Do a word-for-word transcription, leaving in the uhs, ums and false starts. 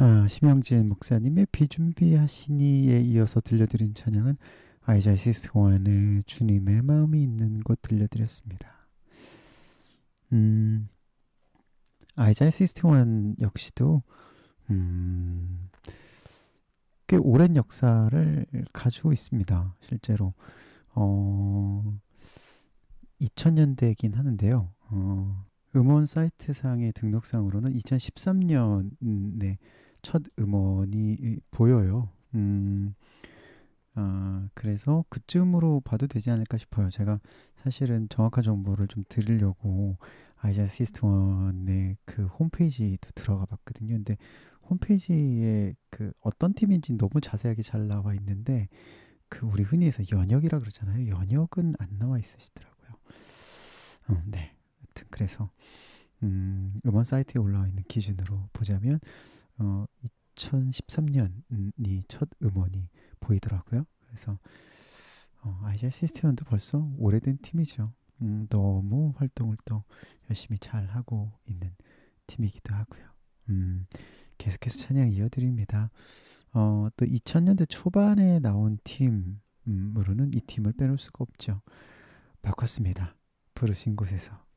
아, 심영진 목사님의 비준비하시니에 이어서 들려드린 찬양은 아이자이 시스터원의 주님의 마음이 있는 곳 들려드렸습니다. 음, 아이자이 시스터원 역시도 음, 꽤 오랜 역사를 가지고 있습니다. 실제로 어, 이천 년대이긴 하는데요. 어, 음원 사이트상의 등록상으로는 이천십삼 년에 첫 음원이 보여요. 음, 아, 그래서 그쯤으로 봐도 되지 않을까 싶어요. 제가 사실은 정확한 정보를 좀 드리려고 아이자 시스템원의 그 홈페이지도 들어가 봤거든요. 근데 홈페이지에 그 어떤 팀인지 너무 자세하게 잘 나와 있는데 그 우리 흔히 해서 연역이라 그러잖아요. 연역은 안 나와 있으시더라고요. 어, 네. 하여튼 그래서 음, 음원 사이트에 올라와 있는 기준으로 보자면 어, 이천십삼 년이 첫 음원이 보이더라고요. 그래서 어, 아이자 시스템도 벌써 오래된 팀이죠. 음, 너무 활동을 또 열심히 잘 하고 있는 팀이기도 하고요. 음, 계속해서 찬양 이어드립니다. 어, 또 이천 년대 초반에 나온 팀으로는 이 팀을 빼놓을 수가 없죠. 바꿨습니다. 부르신 곳에서.